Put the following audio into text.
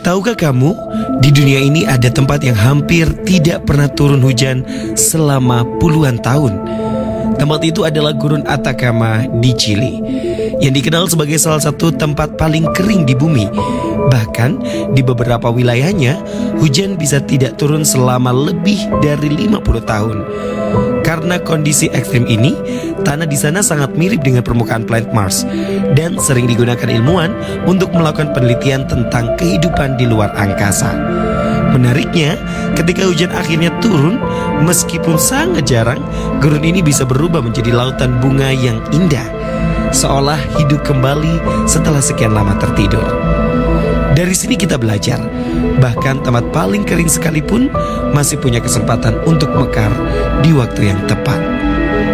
Tahukah kamu, di dunia ini ada tempat yang hampir tidak pernah turun hujan selama puluhan tahun. Tempat itu adalah Gurun Atacama di Chili, yang dikenal sebagai salah satu tempat paling kering di bumi. Bahkan di beberapa wilayahnya, hujan bisa tidak turun selama lebih dari 50 tahun. Karena kondisi ekstrim ini, tanah di sana sangat mirip dengan permukaan planet Mars dan sering digunakan ilmuwan untuk melakukan penelitian tentang kehidupan di luar angkasa. Menariknya, ketika hujan akhirnya turun, meskipun sangat jarang, gurun ini bisa berubah menjadi lautan bunga yang indah, seolah hidup kembali setelah sekian lama tertidur. Dari sini kita belajar, bahkan tempat paling kering sekalipun masih punya kesempatan untuk mekar di waktu yang tepat.